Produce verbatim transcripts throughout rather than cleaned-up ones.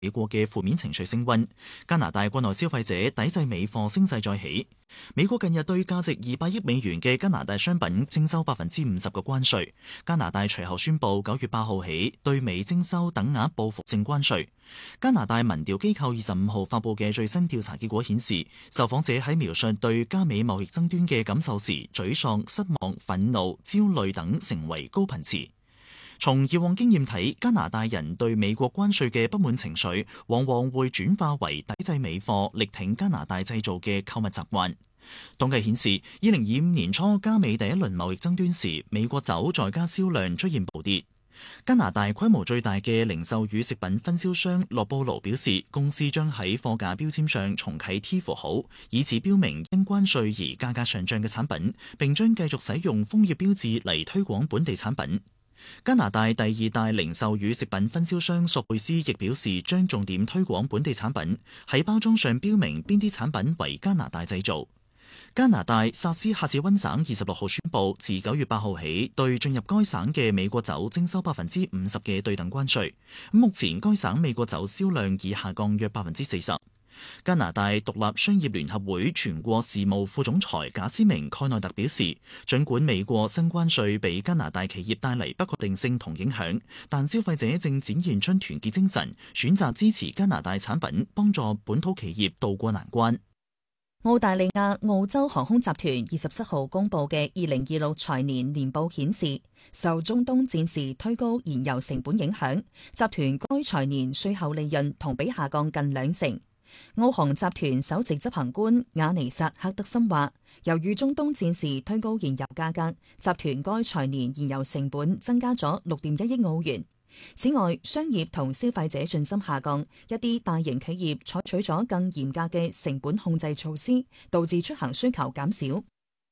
美國嘅負面情緒升溫，加拿大國內消費者抵制美貨升勢再起。美國近日對價值二百億美元嘅加拿大商品徵收百分之五十嘅關稅，加拿大隨後宣布九月八號起對美徵收等額報復性關稅。加拿大民調機構二十五號發布嘅最新調查結果顯示，受訪者喺描述對加美貿易爭端嘅感受時，沮喪、失望、憤怒、焦慮等成為高頻詞。從以往經驗睇，加拿大人對美國關稅嘅不滿情緒，往往會轉化為抵制美貨、力挺加拿大製造嘅購物習慣。統計顯示，二零二五年初加美第一輪貿易爭端時，美國酒在家銷量出現暴跌。加拿大規模最大嘅零售與食品分銷商樂布勞表示，公司將喺貨架標籤上重啟 T 符號，以此標明因關稅而價格上漲嘅產品，並將繼續使用楓葉標誌嚟推廣本地產品。加拿大第二大零售與食品分銷商索貝斯亦表示，將重點推廣本地產品，喺包裝上標明邊啲產品為加拿大製造。加拿大薩斯喀徹溫省二十六號宣布，自九月八號起對進入該省嘅美國酒徵收百分之五十嘅對等關稅。目前該省美國酒銷量已下降約百分之四十。加拿大獨立商業聯合會全國事務副總裁賈斯明蓋內特表示，儘管美國新關稅俾加拿大企業帶嚟不確定性同影響，但消費者正展現出團結精神，選擇支持加拿大產品，幫助本土企業渡過難關。 澳大利亞澳洲航空集團二十七號公佈嘅二零二六財年年報顯示，受中東戰事推高燃油成本影響，集團該財年稅後利潤同比下降近兩成。澳航集團首席執行官雅尼薩克德森話，由於中東戰事推高燃油價格，集團該財年燃油成本增加咗六點一億澳元。此外，商業同消費者信心下降，一啲大型企業採取咗更嚴格嘅成本控制措施，導致出行需求減少。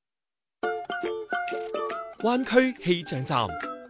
灣區氣象站。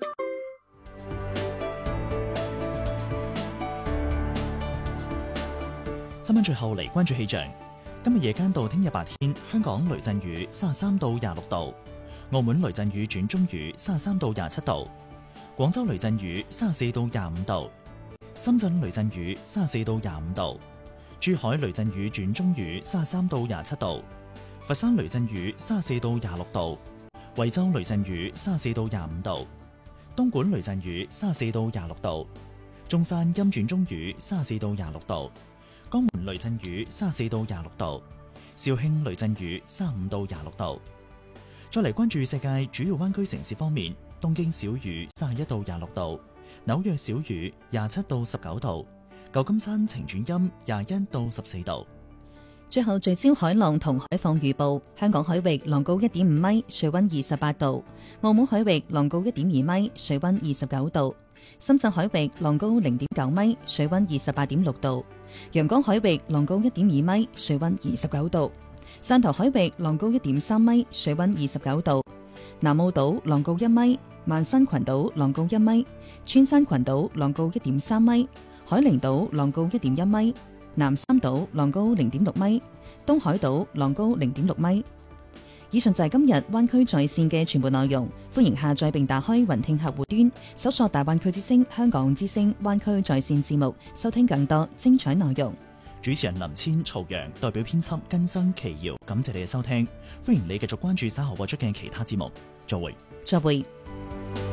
新聞最後嚟關注氣象。今日夜間到聽日白天，香港雷陣雨三十三到廿六度，澳門雷陣雨轉中雨三十三到廿七度，廣州雷陣雨三十四到廿五度，深圳雷陣雨三十四到廿五度，珠海雷陣雨轉中雨三十三到廿七度，佛山雷陣雨三十四到廿六度，惠州雷陣雨三十四到廿五度，東莞雷陣雨三十四到廿六度，中山陰轉中雨三十四到廿六度，江門雷陣雨三十四到廿六度，肇慶雷陣雨三十五到廿六度。再嚟關注世界主要灣區城市方面，東京小雨三十一到廿六度，紐約小雨廿七到十九度，舊金山晴轉陰廿一到十四度。 最後聚焦海浪同海況預報，香港海域浪高一點五米，水溫二十八度；澳門海域浪高一點二米，水溫二十九度；深圳海域浪高零點九米，水溫二十八點六度；陽江海域浪高一點二米，水溫二十九度；汕頭海域浪高一點三米，水溫二十九度；南澳島浪高一米，萬山群島浪高一米，穿山群島浪高一點三米，海陵島浪高一點一米，南三島浪高零點六米，東海島浪高零點六米。以上就係今日灣區在線嘅全部內容，歡迎下載並打開雲聽客戶端，搜索大灣區之聲、香港之聲、灣區在線節目，收聽更多精彩內容。 主持人林千、曹陽代表編輯根生、奇瑤，感謝你嘅收聽，歡迎你繼續關注稍後播出嘅其他節目。再會。 再會。